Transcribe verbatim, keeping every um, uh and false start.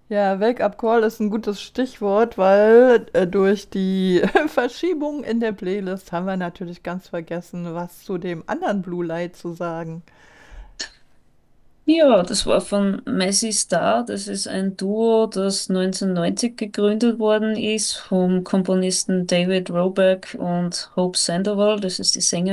Ja, Wake-up-Call ist ein gutes Stichwort, weil äh, durch die Verschiebung in der Playlist haben wir natürlich ganz vergessen, was zu dem anderen Blue Light zu sagen. Ja, das war von Mazzy Star. Das ist ein Duo, das neunzehnhundertneunzig gegründet worden ist vom Komponisten David Roback und Hope Sandoval. Das ist die Sängerin.